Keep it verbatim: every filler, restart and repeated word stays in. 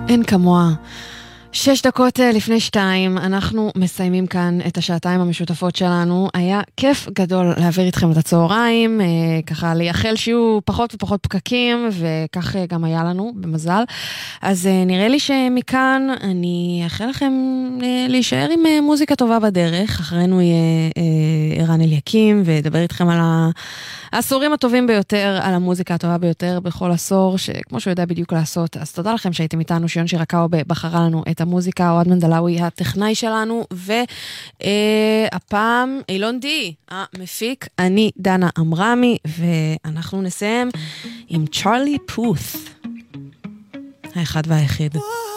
אין כמוה. שש דקות לפני שתיים, אנחנו מסיימים כאן את השעתיים המשותפות שלנו. היה כיף גדול להעביר איתכם את הצהריים, ככה לייחל שיהיו פחות ופחות פקקים, וכך גם היה לנו, במזל. אז נראה לי שמכאן אני אאחל לכם להישאר עם מוזיקה טובה בדרך. אחרינו יהיה ערן אליקים, ודבר איתכם על העשורים הטובים ביותר, על המוזיקה הטובה ביותר בכל עשור, שכמו שהוא יודע בדיוק לעשות. אז תודה לכם שהייתם איתנו, שיון שירקאו בחרה לנו את המוזיקה, אוהד מנדלאוי הטכנאי שלנו, והפעם אילון די, המפיק, אני דנה אמרמי, ואנחנו נסיים עם צ'רלי פות', האחד והיחיד.